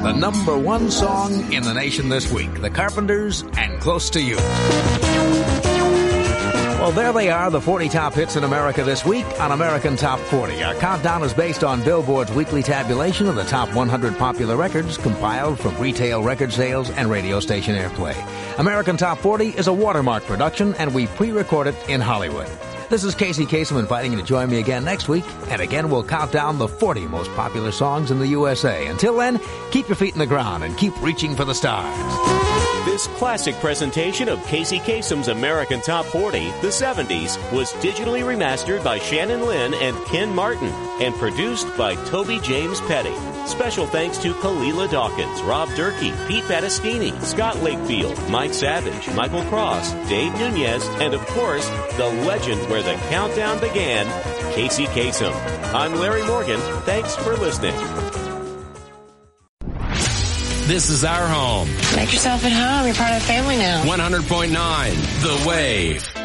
the number one song in the nation this week, The Carpenters and Close to You. Well, there they are, the 40 top hits in America this week on American Top 40. Our countdown is based on Billboard's weekly tabulation of the top 100 popular records compiled from retail record sales and radio station airplay. American Top 40 is a Watermark production, and we pre-record it in Hollywood. This is Casey Kasem inviting you to join me again next week, and again we'll count down the 40 most popular songs in the USA. Until then, keep your feet in the ground and keep reaching for the stars. This classic presentation of Casey Kasem's American Top 40, the 70s, was digitally remastered by Shannon Lynn and Ken Martin and produced by Toby James Petty. Special thanks to Kalila Dawkins, Rob Durkee, Pete Battistini, Scott Lakefield, Mike Savage, Michael Cross, Dave Nunez, and of course, the legend where the countdown began, Casey Kasem. I'm Larry Morgan. Thanks for listening. This is our home. Make yourself at home. You're part of the family now. 100.9 The Wave.